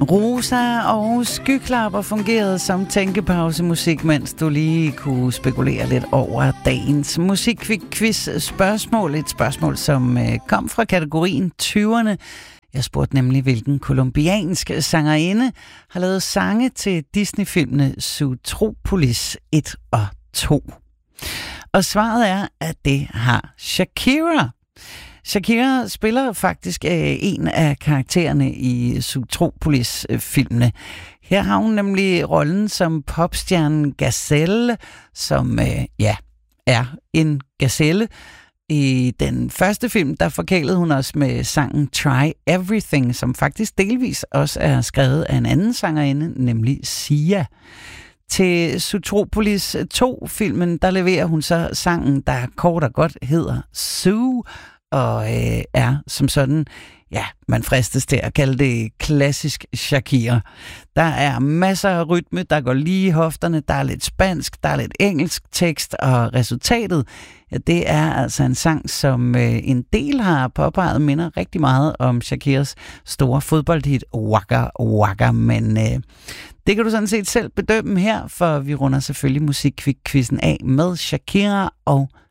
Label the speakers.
Speaker 1: Rosa og Skyklapper fungerede som tænkepausemusik, mens du lige kunne spekulere lidt over dagens musikquiz spørgsmål. Et spørgsmål, som kom fra kategorien 20'erne. Jeg spurgte nemlig, hvilken kolumbiansk sangerinde har lavet sange til Disney-filmene Zootropolis 1 og 2. Og svaret er, at det har Shakira. Shakira spiller faktisk en af karaktererne i Zootropolis-filmene. Her har hun nemlig rollen som popstjernen Gazelle, som er en gazelle. I den første film, der forkælede hun os med sangen Try Everything, som faktisk delvis også er skrevet af en anden sangerinde, nemlig Sia. Til Zootropolis 2-filmen, der leverer hun så sangen, der kort og godt hedder Zoo, og er som sådan, man fristes til at kalde det klassisk Shakira. Der er masser af rytme, der går lige i hofterne, der er lidt spansk, der er lidt engelsk tekst, og resultatet, det er altså en sang, som en del har påpeget, minder rigtig meget om Shakiras store fodboldhit Waka Waka, men det kan du sådan set selv bedømme her, for vi runder selvfølgelig musikquizzen af med Shakira og